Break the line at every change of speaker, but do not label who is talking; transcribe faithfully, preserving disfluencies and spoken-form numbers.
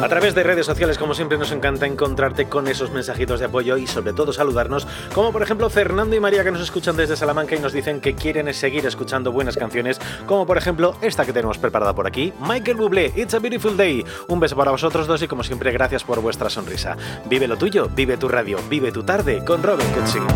A través de redes sociales, como siempre, nos encanta encontrarte con esos mensajitos de apoyo y sobre todo saludarnos, como por ejemplo Fernando y María, que nos escuchan desde Salamanca y nos dicen que quieren seguir escuchando buenas canciones, como por ejemplo esta que tenemos preparada por aquí, Michael Bublé, It's a Beautiful Day. Un beso para vosotros dos y como siempre gracias por vuestra sonrisa. Vive lo tuyo, vive tu radio, vive tu tarde con Robin Kutzing.